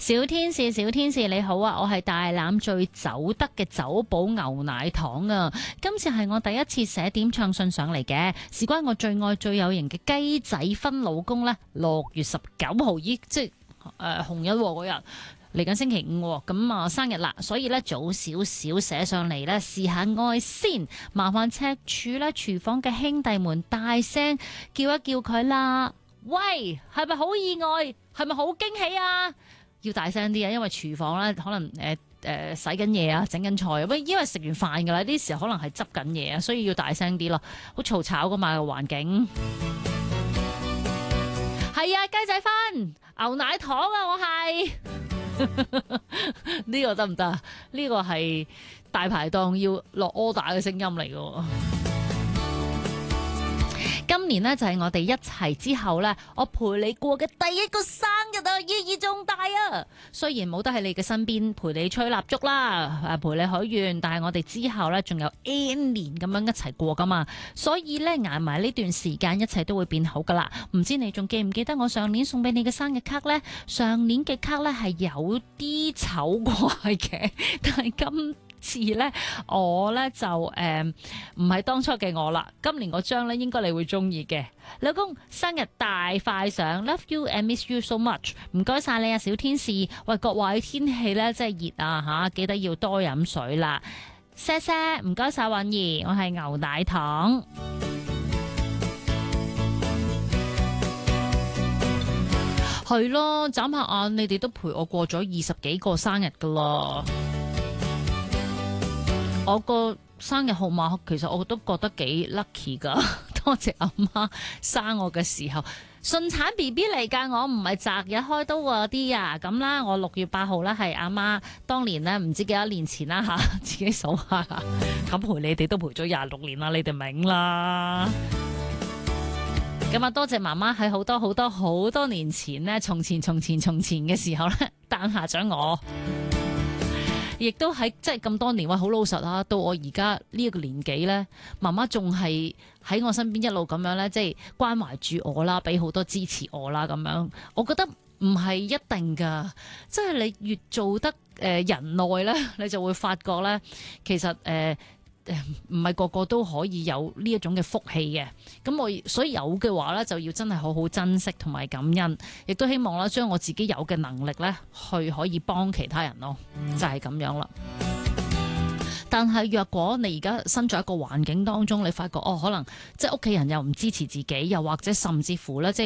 小天使，小天使你好啊！我係大欖最走得嘅酒保牛奶糖啊！今次係我第一次寫點唱信上嚟嘅，事關我最愛最有型嘅雞仔分老公呢，6月19號即係紅日嗰日嚟緊星期5咁啊生日啦，所以呢，早少少寫上嚟呢，試下愛先，麻煩赤柱呢廚房嘅兄弟們大聲叫一叫佢啦！喂，係咪好意外？係咪好驚喜啊？要大聲啲啊，因為廚房咧可能洗緊嘢啊，整緊菜，喂，因為食完飯噶啦，呢時候可能係執緊嘢啊，所以要大聲啲咯，好嘈吵噶嘛個環境。係啊，雞仔分牛奶糖啊，我係呢個得唔得啊？呢個係大排檔要落 order 嘅聲音嚟噶。今年呢，就係我哋一齊之後呢，我陪你過嘅第一個生日啊，意義重大啊！雖然冇得喺你嘅身邊陪你吹蠟燭啦，陪你許願，但係我哋之後呢，仲有 N 年咁樣一齊過噶嘛，所以呢，捱埋呢段時間，一切都會變好噶啦。唔知你仲記唔記得我上年送俾你嘅生日卡呢？上年嘅卡呢係有啲醜怪嘅，但係今次呢，我呢就唔係當初嘅我啦。今年嗰張呢，應該你會中意嘅。老公生日大快上 ，Love you and miss you so much。唔該晒你啊，小天使。喂，各位天氣呢真係熱啊吓，記得要多飲水啦。謝謝，唔該晒韻兒，我係牛奶糖。係咯，眨下眼，你哋都陪我過咗20幾個生日噶啦。我個生日號碼其實我都覺得幾 lucky 噶，多謝阿媽生我嘅時候，順產 BB 嚟噶，我唔係擇日開刀嗰啲啊，咁啦，我6月8號啦係阿媽當年咧唔知幾多年前啦吓，自己數下，咁陪你哋都陪咗26年啦，你哋明啦。咁啊，多謝媽媽喺好多年前呢，從前嘅時候咧誕下咗我。亦都喺即係咁多年，好老實啦。到我而家呢一個年紀呢，媽媽仲係喺我身邊一路咁樣呢，即係關懷住我啦，俾好多支持我啦咁樣。我覺得唔係一定噶，即係你越做得人耐呢，你就會發覺呢，其實唔係個個都可以有呢一種嘅福氣嘅。咁所以有嘅話呢，就要真係好好珍惜同埋感恩，亦都希望啦，將我自己有嘅能力呢，去可以幫其他人咯，就係咁樣啦。但係若果你而家身在一個環境當中，你發覺可能即係屋企人又唔支持自己，又或者甚至乎呢，即